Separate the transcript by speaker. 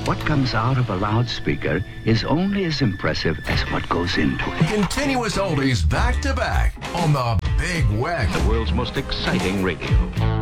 Speaker 1: what comes out of a loudspeaker is only as impressive as what goes into it.
Speaker 2: Continuous oldies back to back on the Big Weck.
Speaker 3: The world's most exciting radio.